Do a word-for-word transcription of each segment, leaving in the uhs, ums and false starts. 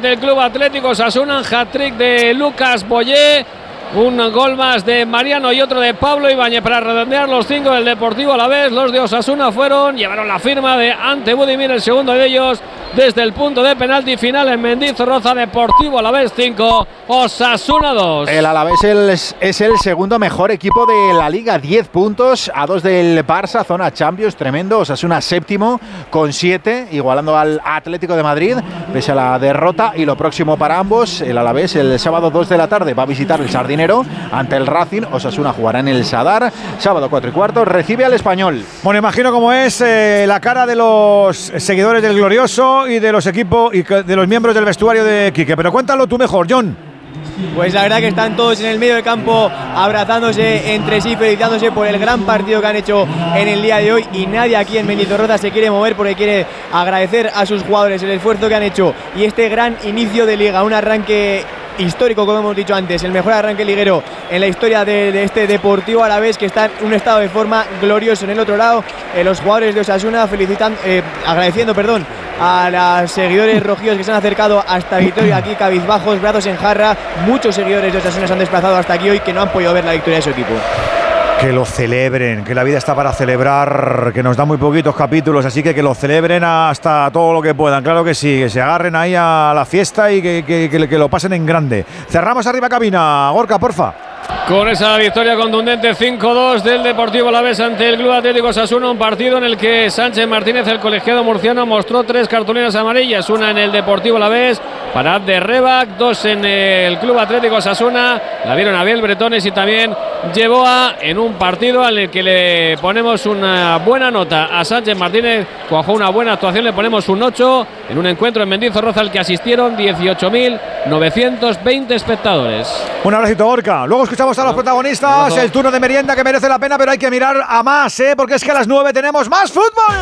ante el Club Atlético Osasuna. Hat-trick de Lucas Boyé. Un gol más de Mariano y otro de Pablo Ibáñez para redondear los cinco del Deportivo Alavés. Los de Osasuna fueron, llevaron la firma de Ante Budimir, el segundo de ellos, desde el punto de penalti final en Mendizorroza. Deportivo Alavés cinco, Osasuna dos. El Alavés es, es el segundo mejor equipo de la Liga, diez puntos a dos del Barça, zona Champions, tremendo. Osasuna séptimo con siete, igualando al Atlético de Madrid, pese a la derrota. Y lo próximo para ambos, el Alavés el sábado dos de la tarde va a visitar el Sardinero ante el Racing. Osasuna jugará en el Sadar, sábado cuatro y cuarto, recibe al Español. Bueno, imagino cómo es eh, la cara de los seguidores del Glorioso y de los equipos y de los miembros del vestuario de Quique, pero cuéntalo tú mejor, John. Pues la verdad que están todos en el medio del campo abrazándose entre sí, felicitándose por el gran partido que han hecho en el día de hoy, y nadie aquí en Mendizorroza se quiere mover porque quiere agradecer a sus jugadores el esfuerzo que han hecho y este gran inicio de liga, un arranque histórico, como hemos dicho antes, el mejor arranque liguero en la historia de, de este Deportivo Alavés, que está en un estado de forma glorioso. En el otro lado, eh, los jugadores de Osasuna felicitan, eh, agradeciendo perdón, a los seguidores rojillos que se han acercado hasta Vitoria, aquí cabizbajos, brazos en jarra. Muchos seguidores de Osasuna se han desplazado hasta aquí hoy, que no han podido ver la victoria de su equipo. Que lo celebren, que la vida está para celebrar, que nos da muy poquitos capítulos, así que que lo celebren hasta todo lo que puedan, claro que sí, que se agarren ahí a la fiesta y que, que, que, que lo pasen en grande. Cerramos arriba cabina, Gorka, porfa. Con esa victoria contundente cinco dos del Deportivo Alavés ante el Club Atlético Osasuna, un partido en el que Sánchez Martínez, el colegiado murciano, mostró tres cartulinas amarillas, una en el Deportivo Alavés para Abde Rebac, dos en el Club Atlético Osasuna, la vieron a Biel Bretones, y también llevó a en un partido al que le ponemos una buena nota a Sánchez Martínez, cuajó una buena actuación, le ponemos un ocho en un encuentro en Mendizorroza al que asistieron dieciocho mil novecientos veinte espectadores. Un abracito, Gorka. Luego escuchamos a los protagonistas, el turno de merienda que merece la pena, pero hay que mirar a más, ¿eh? Porque es que a las nueve tenemos más fútbol.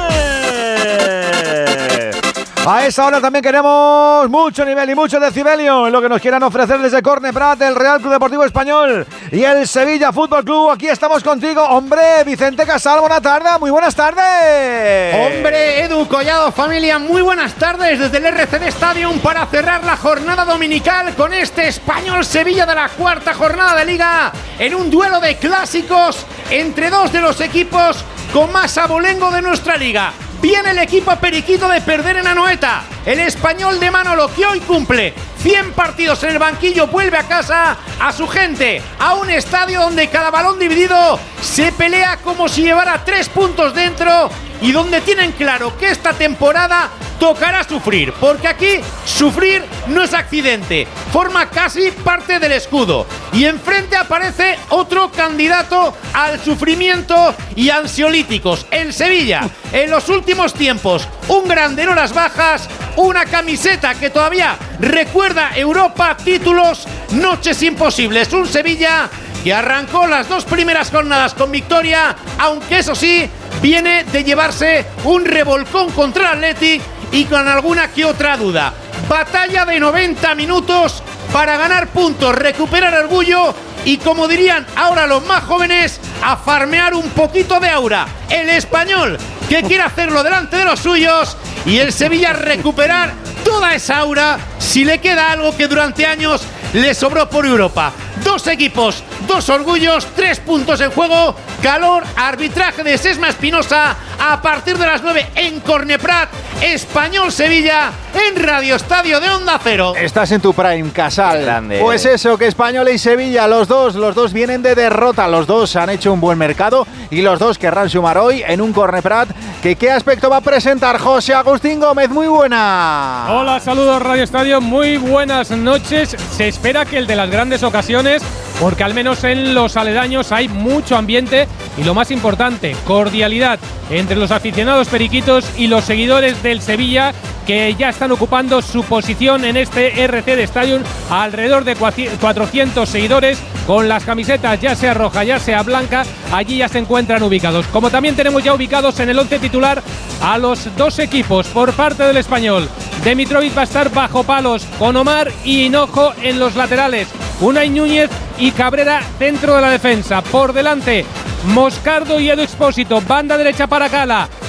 A esa hora también queremos mucho nivel y mucho decibelio en lo que nos quieran ofrecer desde Corneprat, el Real Club Deportivo Español y el Sevilla Fútbol Club. Aquí estamos contigo, hombre, Vicente Casal, buenas tardes, muy buenas tardes. Hombre, Edu Collado, familia, muy buenas tardes desde el R C D Stadium para cerrar la jornada dominical con este Español-Sevilla de la cuarta jornada de Liga, en un duelo de clásicos entre dos de los equipos con más abolengo de nuestra Liga. Viene el equipo periquito de perder en Anoeta. El Español de Manolo, que hoy cumple cien partidos en el banquillo, vuelve a casa, a su gente, a un estadio donde cada balón dividido se pelea como si llevara tres puntos dentro, y donde tienen claro que esta temporada tocará sufrir, porque aquí sufrir no es accidente, forma casi parte del escudo. Y enfrente aparece otro candidato al sufrimiento y ansiolíticos, el Sevilla. En los últimos tiempos, un grande en horas bajas, una camiseta que todavía recuerda Europa, títulos, noches imposibles. Un Sevilla que arrancó las dos primeras jornadas con victoria, aunque eso sí, viene de llevarse un revolcón contra el Athletic y con alguna que otra duda. Batalla de noventa minutos para ganar puntos, recuperar orgullo y, como dirían ahora los más jóvenes, a farmear un poquito de aura. El Español, que quiere hacerlo delante de los suyos, y el Sevilla recuperar toda esa aura si le queda algo que durante años le sobró por Europa. Dos equipos, dos orgullos, tres puntos en juego, calor, arbitraje de Sesma Espinosa a partir de las nueve en Corneprat. Español-Sevilla en Radio Estadio de Onda Cero. Estás en tu prime, Casal. Grande. Pues eso, que Español y Sevilla, los dos, los dos vienen de derrota, los dos han hecho un buen mercado y los dos querrán sumar hoy en un Corneprat. Que ¿Qué aspecto va a presentar José Agustín Gómez? Muy buena. Hola, saludos Radio Estadio, muy buenas noches. Se espera que el de las grandes ocasiones, porque al menos en los aledaños hay mucho ambiente y, lo más importante, cordialidad entre los aficionados periquitos y los seguidores del Sevilla, que ya están ocupando su posición en este R C D Stadium, alrededor de cuatrocientos seguidores con las camisetas ya sea roja ya sea blanca. Allí ya se encuentran ubicados, como también tenemos ya ubicados en el once titular a los dos equipos. Por parte del Español, Dimitrovic va a estar bajo palos con Omar y Hinojo en los laterales, Unai Núñez y Cabrera centro de la defensa. Por delante, Moscardo y Edu Expósito, banda derecha para Cala,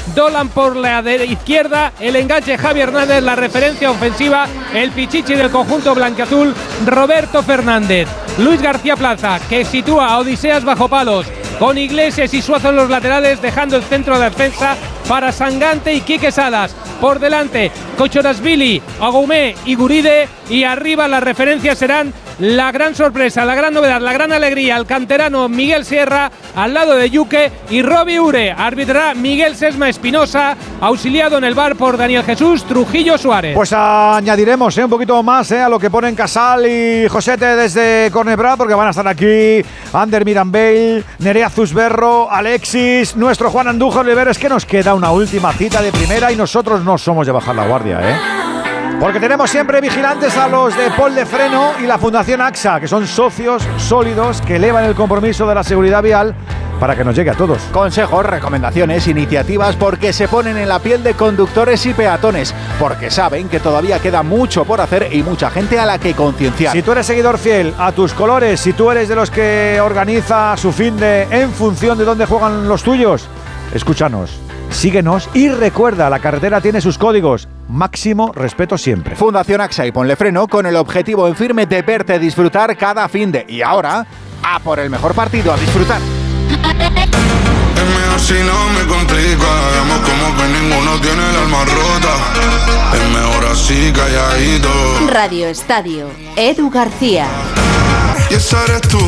Dolan por la izquierda, el enganche Javi Hernández, la referencia ofensiva, el pichichi del conjunto blanquiazul, Roberto Fernández. Luis García Plaza, que sitúa a Odiseas bajo palos, con Iglesias y Suazo en los laterales, dejando el centro de defensa para Sangante y Quique Salas. Por delante, Kochorashvili, Agoumé y Guride, y arriba las referencias serán la gran sorpresa, la gran novedad, la gran alegría, el canterano Miguel Sierra al lado de Yuque, y Robbie Ure. Arbitrará Miguel Sesma Espinosa, auxiliado en el bar por Daniel Jesús Trujillo Suárez. Pues añadiremos eh, un poquito más eh, a lo que ponen Casal y Josete desde Cornebra, porque van a estar aquí Ander Mirambell, Nerea Zusberro, Alexis, nuestro Juan Andújar Oliver. Es que nos queda una última cita de primera y nosotros no somos de bajar la guardia, ¿eh? Porque tenemos siempre vigilantes a los de Pol de Freno y la Fundación AXA, que son socios sólidos que elevan el compromiso de la seguridad vial para que nos llegue a todos. Consejos, recomendaciones, iniciativas, porque se ponen en la piel de conductores y peatones, porque saben que todavía queda mucho por hacer y mucha gente a la que concienciar. Si tú eres seguidor fiel a tus colores, si tú eres de los que organiza su fin de en función de dónde juegan los tuyos, escúchanos, síguenos y recuerda, la carretera tiene sus códigos. Máximo respeto siempre. Fundación AXA y Ponle Freno, con el objetivo en firme de verte disfrutar cada fin de. Y ahora, a por el mejor partido, a disfrutar. Es mejor si no me complica. Vemos como que ninguno tiene el alma rota. Es mejor así, calladito. Radio Estadio, Edu García. Y esa eres tú.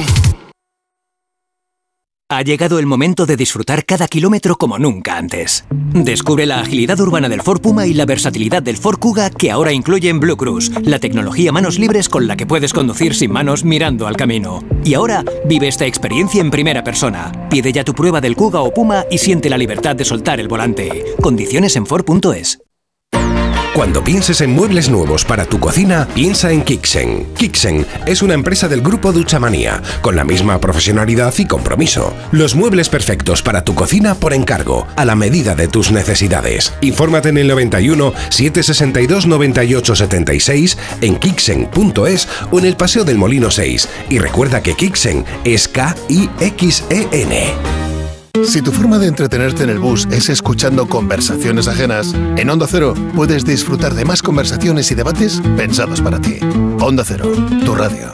Ha llegado el momento de disfrutar cada kilómetro como nunca antes. Descubre la agilidad urbana del Ford Puma y la versatilidad del Ford Kuga, que ahora incluyen Blue Cruise, la tecnología manos libres con la que puedes conducir sin manos mirando al camino. Y ahora vive esta experiencia en primera persona. Pide ya tu prueba del Kuga o Puma y siente la libertad de soltar el volante. Condiciones en Ford punto es. Cuando pienses en muebles nuevos para tu cocina, piensa en Kixen. Kixen es una empresa del grupo Duchamanía, con la misma profesionalidad y compromiso. Los muebles perfectos para tu cocina por encargo, a la medida de tus necesidades. Infórmate en el noventa y uno, setecientos sesenta y dos, noventa y ocho setenta y seis, en Kixen punto es o en el Paseo del Molino seis. Y recuerda que Kixen es K I X E N. Si tu forma de entretenerte en el bus es escuchando conversaciones ajenas, en Onda Cero puedes disfrutar de más conversaciones y debates pensados para ti. Onda Cero, tu radio.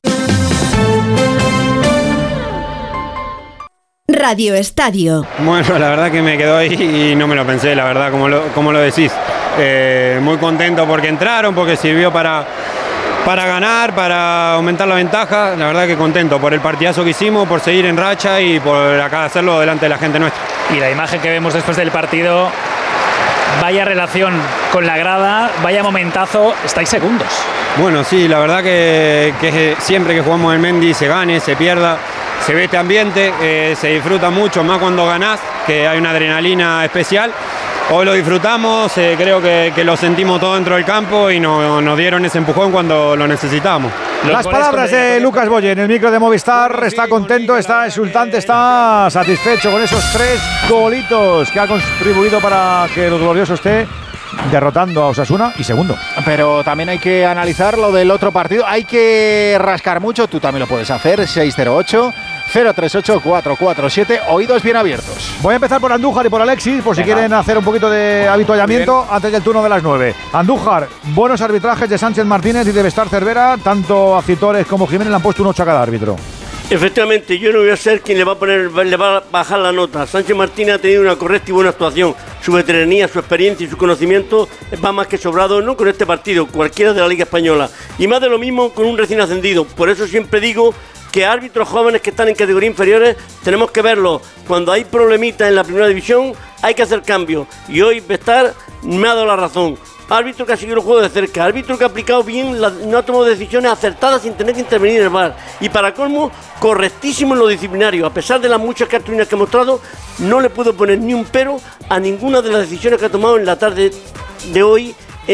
Radio Estadio. Bueno, la verdad que me quedó ahí y no me lo pensé, la verdad, como lo, como lo decís. Eh, muy contento porque entraron, porque sirvió para... para ganar, para aumentar la ventaja. La verdad que contento por el partidazo que hicimos, por seguir en racha y por acá hacerlo delante de la gente nuestra. Y la imagen que vemos después del partido, vaya relación con la grada, vaya momentazo, estáis segundos. Bueno, sí, la verdad que, que siempre que jugamos en Mendy, se gane, se pierda, se ve este ambiente, eh, se disfruta mucho, más cuando ganás, que hay una adrenalina especial. Hoy lo disfrutamos, eh, creo que, que lo sentimos todo dentro del campo y no, nos dieron ese empujón cuando lo necesitábamos. Las palabras de Lucas Boye en el micro de Movistar. Está contento, está exultante, está satisfecho con esos tres golitos que ha contribuido para que los gloriosos esté derrotando a Osasuna y segundo. Pero también hay que analizar lo del otro partido. Hay que rascar mucho, tú también lo puedes hacer. seis cero ocho, cero tres ocho, cuatro cuatro siete, oídos bien abiertos. Voy a empezar por Andújar y por Alexis, por Venga. Si quieren hacer un poquito de habituallamiento antes del turno de las nueve. Andújar, buenos arbitrajes de Sánchez Martínez y de Bestar Cervera. Tanto Acitores como Jiménez le han puesto un ocho a cada árbitro. Efectivamente, yo no voy a ser quien le va a poner, le va a bajar la nota. Sánchez Martínez ha tenido una correcta y buena actuación. Su veteranía, su experiencia y su conocimiento va más que sobrado, no con este partido, cualquiera de la Liga Española. Y más de lo mismo con un recién ascendido. Por eso siempre digo que árbitros jóvenes que están en categorías inferiores tenemos que verlos. Cuando hay problemitas en la primera división hay que hacer cambios. Y hoy Bestar me ha dado la razón. Árbitro que ha seguido el juego de cerca, árbitro que ha aplicado bien, la, no ha tomado decisiones acertadas sin tener que intervenir en el V A R. Y para colmo, correctísimo en lo disciplinario. A pesar de las muchas cartulinas que ha mostrado, no le puedo poner ni un pero a ninguna de las decisiones que ha tomado en la tarde de hoy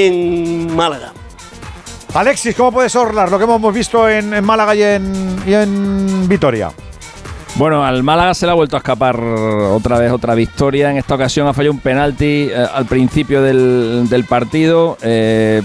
en Málaga. Alexis, ¿cómo puedes orlar lo que hemos visto en, en Málaga y en, y en Vitoria? Bueno, al Málaga se le ha vuelto a escapar otra vez otra victoria. En esta ocasión ha fallado un penalti eh, al principio del, del partido. Eh,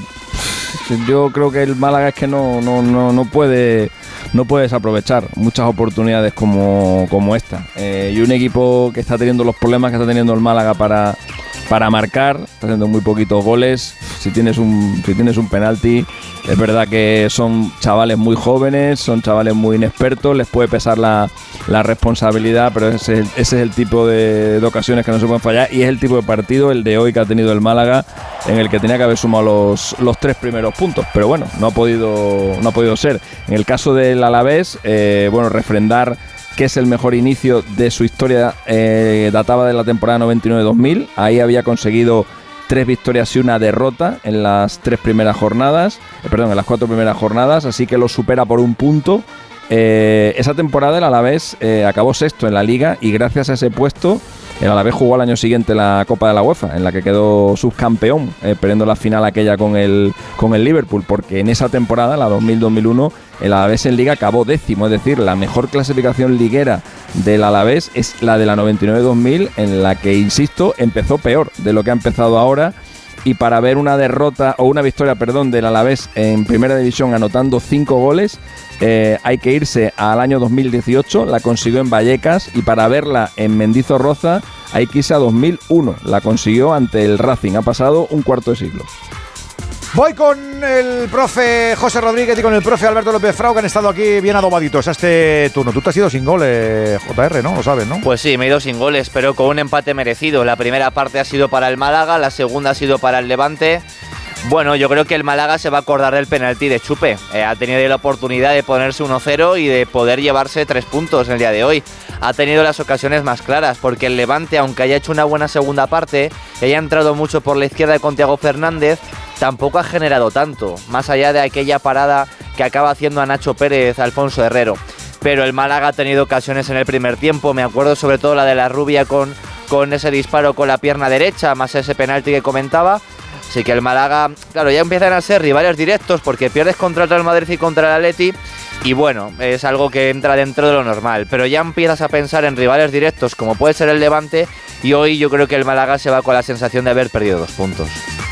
yo creo que el Málaga es que no, no, no, no puede no puede desaprovechar muchas oportunidades como, como esta. Eh, y un equipo que está teniendo los problemas que está teniendo el Málaga para, para marcar, está haciendo muy poquitos goles. Si tienes un, si tienes un penalti, es verdad que son chavales muy jóvenes, son chavales muy inexpertos, les puede pesar la, la responsabilidad, pero ese, ese es el tipo de, de ocasiones que no se pueden fallar, y es el tipo de partido, el de hoy que ha tenido el Málaga, en el que tenía que haber sumado los, los tres primeros puntos, pero bueno, no ha podido, no ha podido ser. En el caso del Alavés, eh, bueno, refrendar que es el mejor inicio de su historia, eh, databa de la temporada noventa y nueve dos mil, ahí había conseguido tres victorias y una derrota en las tres primeras jornadas, eh, perdón, en las cuatro primeras jornadas, así que lo supera por un punto. Eh, esa temporada el Alavés eh, acabó sexto en la Liga, y gracias a ese puesto el Alavés jugó al año siguiente la Copa de la UEFA, en la que quedó subcampeón, eh, perdiendo la final aquella con el, con el Liverpool, porque en esa temporada, la dos mil dos mil uno, el Alavés en Liga acabó décimo, es decir, la mejor clasificación liguera del Alavés es la de la noventa y nueve dos mil, en la que, insisto, empezó peor de lo que ha empezado ahora. Y para ver una derrota o una victoria, perdón, del Alavés en Primera División anotando cinco goles, eh, hay que irse al año dos mil dieciocho, la consiguió en Vallecas, y para verla en Mendizorroza hay que irse a dos mil uno, la consiguió ante el Racing, ha pasado un cuarto de siglo. Voy con el profe José Rodríguez y con el profe Alberto López Frau, que han estado aquí bien adobaditos a este turno. Tú te has ido sin goles, J R, ¿no? Lo sabes, ¿no? Pues sí, me he ido sin goles, pero con un empate merecido. La primera parte ha sido para el Málaga, la segunda ha sido para el Levante. Bueno, yo creo que el Málaga se va a acordar del penalti de Chupe. Eh, ha tenido la oportunidad de ponerse uno cero y de poder llevarse tres puntos en el día de hoy. Ha tenido las ocasiones más claras, porque el Levante, aunque haya hecho una buena segunda parte y haya entrado mucho por la izquierda con Thiago Fernández, tampoco ha generado tanto, más allá de aquella parada que acaba haciendo a Nacho Pérez, Alfonso Herrero. Pero el Málaga ha tenido ocasiones en el primer tiempo, me acuerdo sobre todo la de la Rubia con, con ese disparo con la pierna derecha, más ese penalti que comentaba. Así que el Málaga, claro, ya empiezan a ser rivales directos, porque pierdes contra el Real Madrid y contra el Atleti, y bueno, es algo que entra dentro de lo normal, pero ya empiezas a pensar en rivales directos como puede ser el Levante, y hoy yo creo que el Málaga se va con la sensación de haber perdido dos puntos.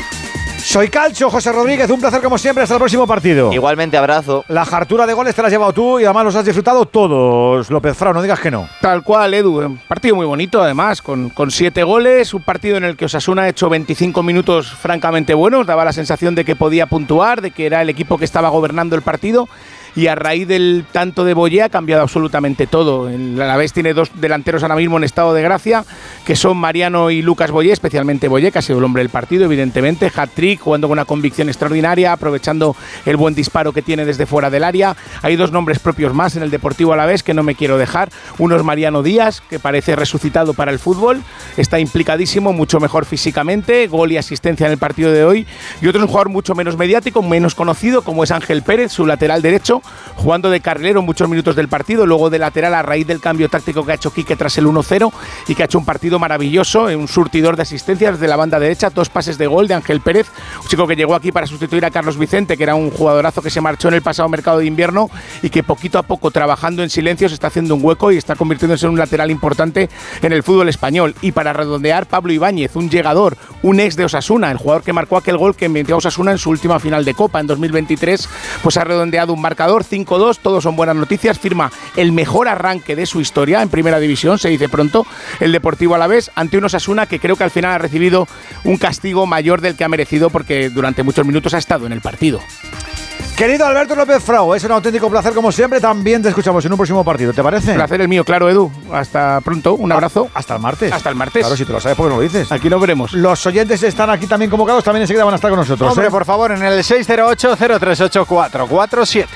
Soy Calcho, José Rodríguez, un placer como siempre, hasta el próximo partido. Igualmente, abrazo. La hartura de goles te la has llevado tú y además los has disfrutado todos, López Frau, no digas que no. Tal cual, Edu, un partido muy bonito además, con, con siete goles, un partido en el que Osasuna ha hecho veinticinco minutos francamente buenos, daba la sensación de que podía puntuar, de que era el equipo que estaba gobernando el partido. Y a raíz del tanto de Boyé ha cambiado absolutamente todo. El Alavés tiene dos delanteros ahora mismo en estado de gracia, que son Mariano y Lucas Boyé, especialmente Boyé, que ha sido el hombre del partido, evidentemente. Hat-trick, jugando con una convicción extraordinaria, aprovechando el buen disparo que tiene desde fuera del área. Hay dos nombres propios más en el Deportivo Alavés que no me quiero dejar. Uno es Mariano Díaz, que parece resucitado para el fútbol, está implicadísimo, mucho mejor físicamente, gol y asistencia en el partido de hoy. Y otro es un jugador mucho menos mediático, menos conocido, como es Ángel Pérez, su lateral derecho, jugando de carrilero muchos minutos del partido, luego de lateral a raíz del cambio táctico que ha hecho Quique tras el uno cero, y que ha hecho un partido maravilloso, un surtidor de asistencias desde la banda derecha, dos pases de gol de Ángel Pérez, un chico que llegó aquí para sustituir a Carlos Vicente, que era un jugadorazo que se marchó en el pasado mercado de invierno y que poquito a poco, trabajando en silencio, se está haciendo un hueco y está convirtiéndose en un lateral importante en el fútbol español. Y para redondear, Pablo Ibáñez, un llegador, un ex de Osasuna, el jugador que marcó aquel gol que metió a Osasuna en su última final de Copa en dos mil veintitrés, pues ha redondeado un marcador cinco dos, todos son buenas noticias, firma el mejor arranque de su historia en Primera División, se dice pronto, el Deportivo Alavés, ante un Osasuna que creo que al final ha recibido un castigo mayor del que ha merecido, porque durante muchos minutos ha estado en el partido. Querido Alberto López Frau, es un auténtico placer como siempre, también te escuchamos en un próximo partido, ¿te parece? Placer el mío, claro, Edu, hasta pronto, un abrazo. Hasta el martes. Hasta el martes. Claro, si te lo sabes, ¿por qué no lo dices? Aquí nos veremos. Los oyentes están aquí también convocados, también enseguida van a estar con nosotros. Hombre, ¿eh? por favor, en el seis cero ocho, cero tres ocho, cuatro cuatro siete.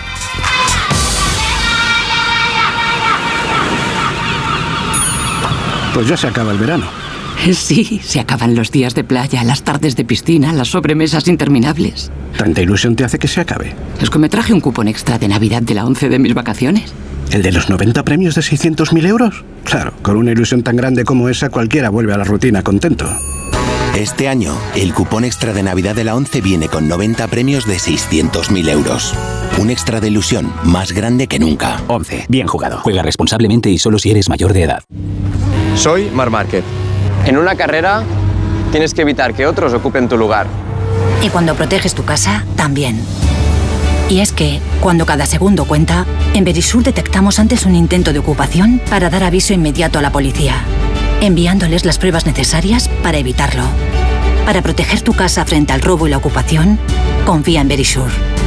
Pues ya se acaba el verano. Sí, se acaban los días de playa, las tardes de piscina, las sobremesas interminables. ¿Tanta ilusión te hace que se acabe? Es que me traje un cupón extra de Navidad de la once de mis vacaciones. ¿El de los noventa premios de seiscientos mil euros? Claro, con una ilusión tan grande como esa, cualquiera vuelve a la rutina contento. Este año, el cupón extra de Navidad de la once viene con noventa premios de seiscientos mil euros. Un extra de ilusión más grande que nunca. once. Bien jugado. Juega responsablemente y solo si eres mayor de edad. Soy Marc Márquez. En una carrera tienes que evitar que otros ocupen tu lugar. Y cuando proteges tu casa, también. Y es que, cuando cada segundo cuenta, en Verisur detectamos antes un intento de ocupación para dar aviso inmediato a la policía. enviándoles las pruebas necesarias para evitarlo. Para proteger tu casa frente al robo y la ocupación, confía en Verisure.